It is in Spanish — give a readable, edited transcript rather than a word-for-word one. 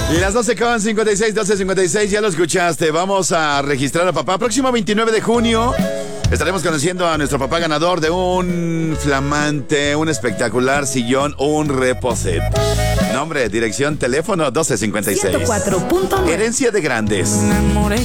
Las 12:56, 12:56, ya lo escuchaste. Vamos a registrar a papá. Próximo 29 de junio estaremos conociendo a nuestro papá ganador de un flamante, un espectacular sillón, un reposet. Nombre, dirección, teléfono 1256. 104.9. Herencia de grandes.